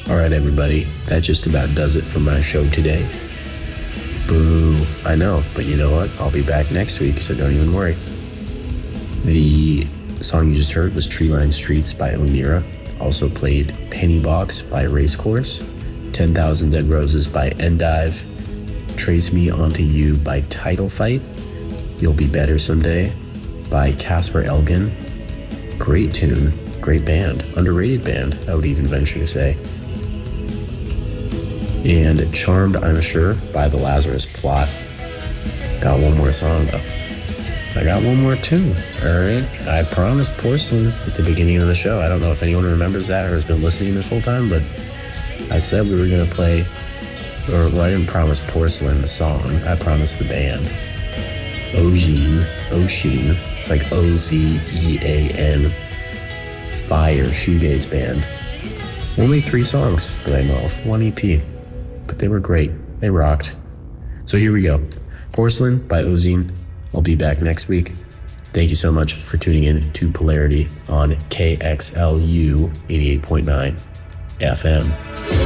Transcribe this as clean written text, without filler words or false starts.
All right, everybody, that just about does it for my show today. Boo, I know, but you know what? I'll be back next week, so don't even worry. The song you just heard was Treeline Streets by O'Meara. Also played Penny Box by Racecourse, 10,000 Dead Roses by Endive, Trace Me Onto You by Title Fight, You'll Be Better Someday by Casper Elgin. Great tune, great band, underrated band, I would even venture to say. And Charmed, I'm Sure by The Lazarus Plot. Got one more song though. I got one more tune, alright? I promised Porcelain at the beginning of the show. I don't know if anyone remembers that or has been listening this whole time, but I said we were going to play, well, I didn't promise Porcelain the song. I promised the band. Ocean. It's like O-Z-E-A-N. Fire shoegaze band. Only 3 songs that I know of, 1 EP. But they were great. They rocked. So here we go. Porcelain by Ozine. I'll be back next week. Thank you so much for tuning in to Polarity on KXLU 88.9 FM.